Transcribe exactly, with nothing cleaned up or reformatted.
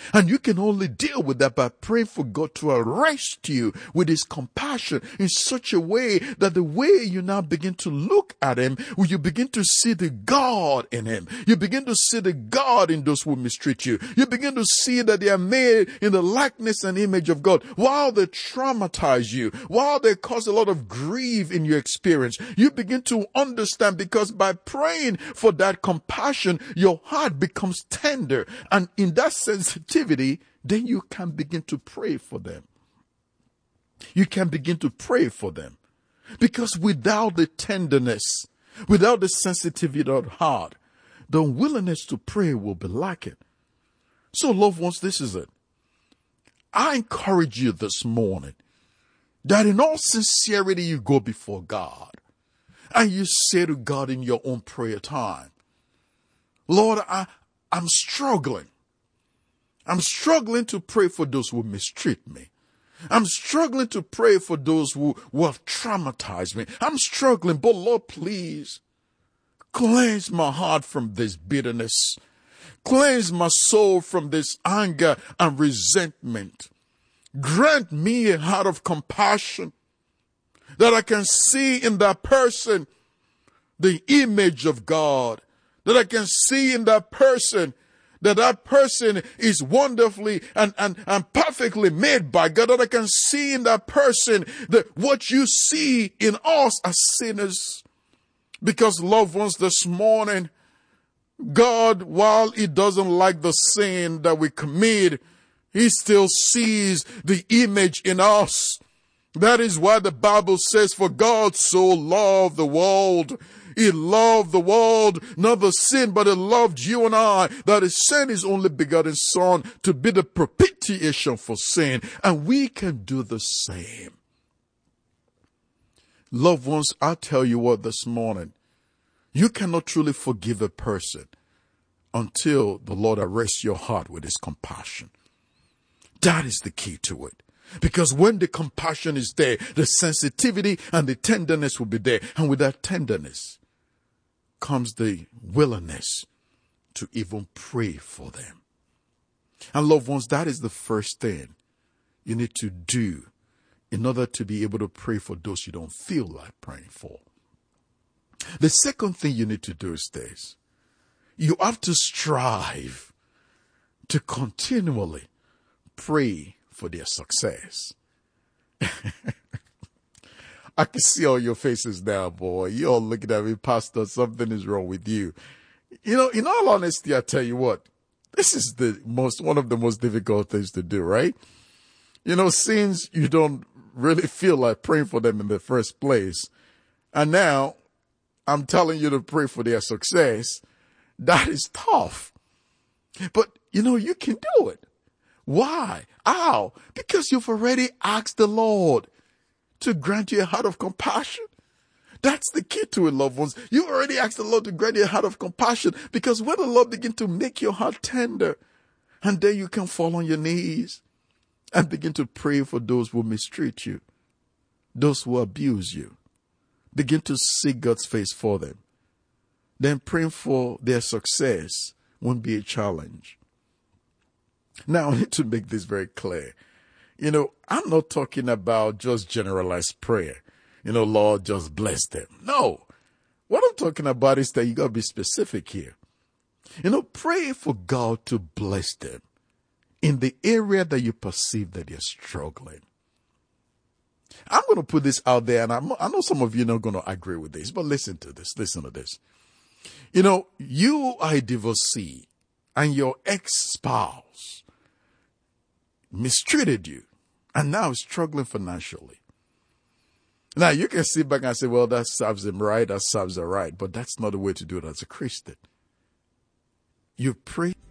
And you can only deal with that by praying for God to arrest you with his compassion in such a way that the way you now begin to look at him, you begin to see the God in him. You begin to see the God in those who mistreat you. You begin to see that they are made in the likeness and image of God. While they traumatize you, while they cause a lot of grief in your experience, you begin to understand, because by praying for that compassion, your heart becomes tender. And in that sensitivity, then you can begin to pray for them. You can begin to pray for them. Because without the tenderness, without the sensitivity of heart, the willingness to pray will be lacking. So, loved ones, this is it. I encourage you this morning that in all sincerity you go before God and you say to God in your own prayer time, Lord, I, I'm struggling. I'm struggling to pray for those who mistreat me. I'm struggling to pray for those who, who have traumatized me. I'm struggling, but Lord, please cleanse my heart from this bitterness. Cleanse my soul from this anger and resentment. Grant me a heart of compassion that I can see in that person the image of God. That I can see in that person that that person is wonderfully and, and, and perfectly made by God. That I can see in that person that what you see in us as sinners. Because, loved ones, this morning, God, while he doesn't like the sin that we commit, he still sees the image in us. That is why the Bible says, for God so loved the world. He loved the world, not the sin, but he loved you and I, that he sent his only begotten Son to be the propitiation for sin. And we can do the same. Loved ones, I'll tell you what this morning. You cannot truly forgive a person until the Lord arrests your heart with his compassion. That is the key to it. Because when the compassion is there, the sensitivity and the tenderness will be there. And with that tenderness comes the willingness to even pray for them. And loved ones, that is the first thing you need to do in order to be able to pray for those you don't feel like praying for. The second thing you need to do is this. You have to strive to continually pray for their success. I can see all your faces now, boy. You're all looking at me, Pastor, something is wrong with you. You know, in all honesty, I tell you what, this is the most, one of the most difficult things to do, right? You know, since you don't really feel like praying for them in the first place, and now I'm telling you to pray for their success, that is tough. But, you know, you can do it. Why? How? Because you've already asked the Lord to grant you a heart of compassion. That's the key to it, loved ones. You already asked the Lord to grant you a heart of compassion, because when the Lord begins to make your heart tender, and then you can fall on your knees and begin to pray for those who mistreat you, those who abuse you. Begin to seek God's face for them. Then praying for their success won't be a challenge. Now, I need to make this very clear. You know, I'm not talking about just generalized prayer. You know, Lord, just bless them. No. What I'm talking about is that you got to be specific here. You know, pray for God to bless them in the area that you perceive that they're struggling. I'm going to put this out there, and I'm, I know some of you are not going to agree with this, but listen to this. Listen to this. You know, you are a divorcee, and your ex-spouse mistreated you, and now is struggling financially. Now, you can sit back and say, well, that serves him right, that serves her right, but that's not the way to do it as a Christian. You pray